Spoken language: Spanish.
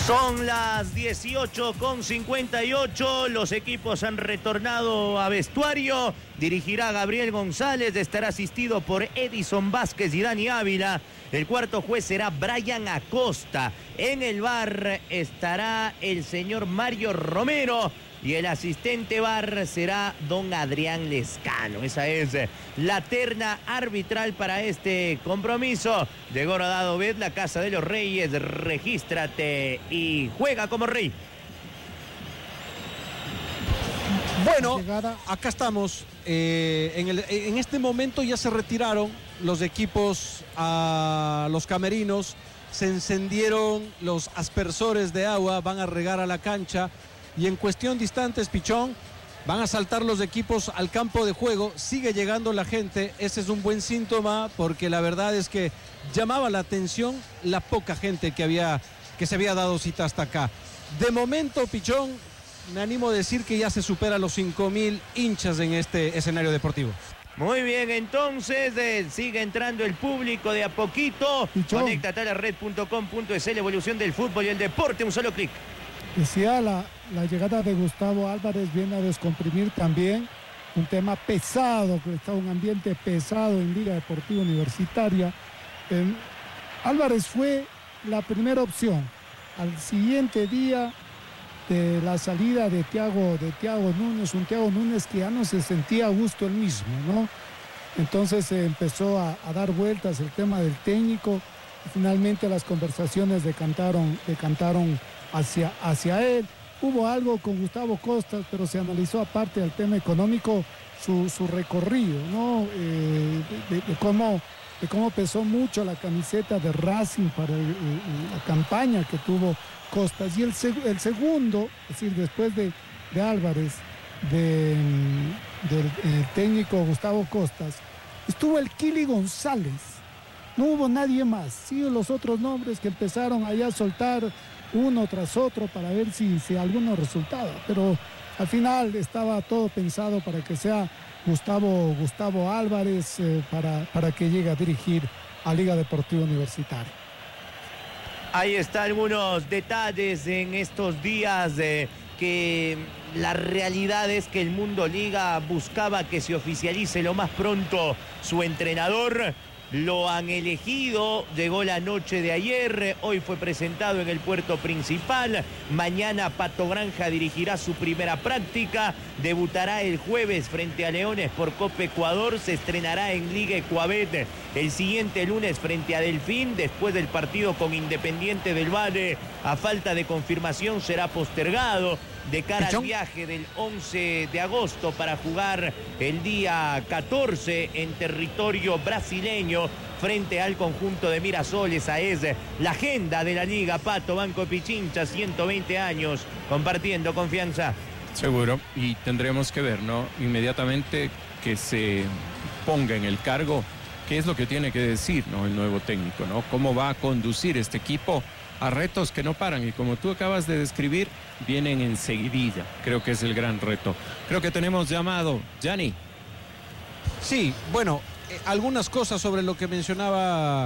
Son las 18:58, los equipos han retornado a vestuario, dirigirá Gabriel González, estará asistido por Edison Vázquez y Dani Ávila. El cuarto juez será Brian Acosta. En el VAR estará el señor Mario Romero y el asistente VAR será don Adrián Lescano. Esa es la terna arbitral para este compromiso. Llegó Rodado Bet, la Casa de los Reyes, regístrate y juega como rey. Bueno, acá estamos. En este momento ya se retiraron los equipos a los camerinos. Se encendieron los aspersores de agua, van a regar a la cancha. Y en cuestión de instantes, Pichón, van a saltar los equipos al campo de juego. Sigue llegando la gente. Ese es un buen síntoma porque la verdad es que llamaba la atención la poca gente que se había dado cita hasta acá. De momento, Pichón, me animo a decir que ya se supera los 5.000 hinchas en este escenario deportivo. Muy bien, entonces sigue entrando el público de a poquito. Pichón. Conéctate a la red.com.es, la evolución del fútbol y el deporte, un solo clic. Decía la llegada de Gustavo Álvarez viene a descomprimir también un tema pesado, que está un ambiente pesado en Liga Deportiva Universitaria. Álvarez fue la primera opción al siguiente día de la salida de Thiago Núñez, un Thiago Núñez que ya no se sentía a gusto él mismo, ¿no? Entonces empezó a dar vueltas el tema del técnico. Finalmente las conversaciones decantaron hacia él. Hubo algo con Gustavo Costas, pero se analizó aparte del tema económico su recorrido, ¿no? De cómo pesó mucho la camiseta de Racing para la campaña que tuvo Costas. Y el segundo, es decir, después de Álvarez, del técnico Gustavo Costas, estuvo el Kili González. No hubo nadie más. Sí, los otros nombres que empezaron allá a soltar uno tras otro para ver si alguno resultaba. Pero al final estaba todo pensado para que sea Gustavo Álvarez para que llegue a dirigir a Liga Deportiva Universitaria. Ahí está algunos detalles en estos días que la realidad es que el Mundo Liga buscaba que se oficialice lo más pronto su entrenador. Lo han elegido, llegó la noche de ayer, hoy fue presentado en el puerto principal, mañana Pato Granja dirigirá su primera práctica, debutará el jueves frente a Leones por Copa Ecuador, se estrenará en Liga Ecuabet el siguiente lunes frente a Delfín, después del partido con Independiente del Valle, a falta de confirmación será postergado de cara al viaje del 11 de agosto para jugar el día 14 en territorio brasileño frente al conjunto de Mirasol. Esa es la agenda de la Liga. Pato, Banco Pichincha, 120 años compartiendo confianza. Seguro, y tendremos que ver, ¿no? Inmediatamente que se ponga en el cargo, qué es lo que tiene que decir, ¿no? El nuevo técnico, ¿no? Cómo va a conducir este equipo a retos que no paran y como tú acabas de describir, vienen enseguidilla. Creo que es el gran reto. Creo que tenemos llamado. Gianni. Sí, bueno, algunas cosas sobre lo que mencionaba